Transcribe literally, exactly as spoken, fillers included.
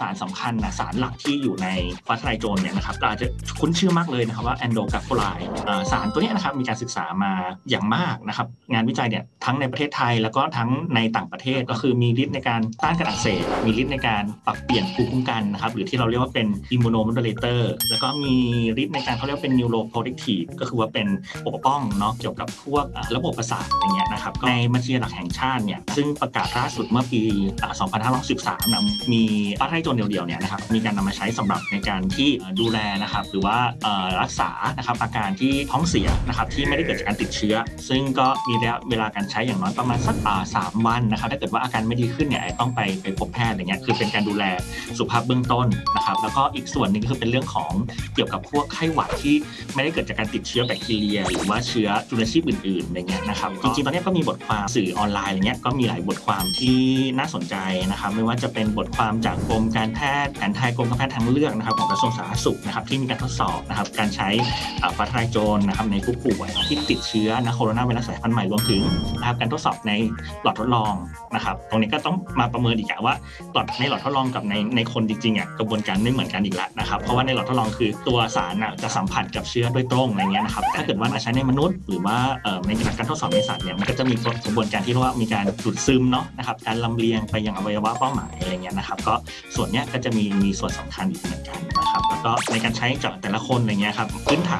ารสำคัญนะสารหลักที่อยู่ในฟ้าทะลายโจรเนี่ยนะครับเราอาจจะคุ้นชื่อมากเลยนะครับว่าแอนโดกราโฟไลด์สารตัวนี้นะครับมีการศึกษามาอย่างมากนะครับงานวิจัยเนี่ยทั้งในประเทศไทยแล้วก็ทั้งในต่างประเทศก็คือมีฤทธิ์ในการต้านการอักเสบมีฤทธิ์ในการปรับเปลี่ยนภูมิคุ้มกันนะครับหรือที่เราเรียกว่าเป็นอิมมูโนโมดูเลเตอร์แล้วก็มีฤทธิ์ในการเขาเรียกว่าเป็นนิวโรโปรเทคทีฟก็คือว่าเป็นปกป้องเนาะเกี่ยวกับพวกระบบประสาทอย่างเงี้ยนะครับในบัญชีหลักแห่งชาติเนี่ยซึ่งประกาศล่าสุดเมื่อปีสองพันห้าร้อยสิบสามนะมีฟ้าทะลายโจรเดี่ยวๆเนี่ยนะครับมีการนำมาใช้สำหรับในการที่ดูแลนะครับหรือว่ารักษานะครับอาการที่ท้องเสียนะครับที่ไม่ได้เกิดจากการติดเชื้อซึ่งก็มีระยะเวลาการใช้อย่างน้อยประมาณสักสามวันนะครับถ้าเกิดว่าอาการไม่ดีขึ้นเนี่ยต้องไปไปพบแพทย์อะไรเงี้ยคือเป็นการดูแลสุขภาพเบื้องต้นนะครับแล้วก็อีกส่วนนึงคือเป็นเรื่องของเกี่ยวกับพวกไข้หวัดที่ไม่ได้เกิดจากการติดเชื้อแบคทีเรียหรือว่าเชื้อจุลชีพอื่นๆอะไรเงี้ยนะครับจริงๆตอนนี้ก็มีบทความสื่อออนไลน์อะไรเงี้ยก็มีหลายบทความที่น่าสนใจนะครับไม่ว่าจะเป็นบทความจากกรมการแพทย์แผนไทยกรมการแพทย์ทางเลือกนะครับของกระทรวงสาธารณสุขนะครับที่มีการทดสอบนะครับการใช้ฟ้าทะลายโจรนะครับในผู้ป่วยที่ติดเชื้อนะโคโรนาไวรัสสายพันธุ์ใหม่รวมถึงนะครับการทดสอบในหลอดทดลองนะครับตรงนี้ก็ต้องมาประเมินอีกว่าหลอดในหลอดทดลองกับในในคนจริงๆอ่ะกระบวนการไม่เหมือนกันอีกแล้วนะครับเพราะว่าในหลอดทดลองคือตัวสารน่ะจะสัมผัสกับเชื้อโดยตรงอะไรเงี้ยนะครับถ้าเกิดว่ามาใช้ในมนุษย์หรือว่าเอ่อในการทดสอบในสัตว์เนี่ยมันก็จะมีกระบวนการที่เรียกว่ามีการดูดซึมเนาะนะครับการลำเลียงไปยังอวัยวะเป้าหมายอะไรเงี้ยนะครับก็ส่วนเนี้ยก็จะมีมีส่วนสำคัญอีกเหมือนกันนะครับแล้วก็ในการใช้จากแต่ละคนอะไรเงี้ยครับพื้นฐาน